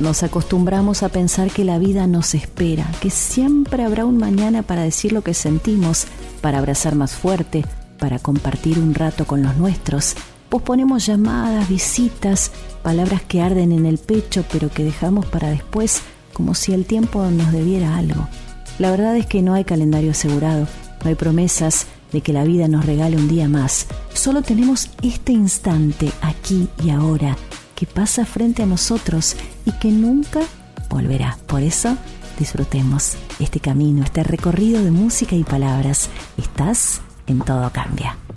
Nos acostumbramos a pensar que la vida nos espera, que siempre habrá un mañana para decir lo que sentimos, para abrazar más fuerte, para compartir un rato con los nuestros. Posponemos llamadas, visitas, palabras que arden en el pecho pero que dejamos para después, como si el tiempo nos debiera algo. La verdad es que no hay calendario asegurado, no hay promesas de que la vida nos regale un día más. Solo tenemos este instante, aquí y ahora, que pasa frente a nosotros y que nunca volverá. Por eso, disfrutemos este camino, este recorrido de música y palabras. Estás en Todo Cambia.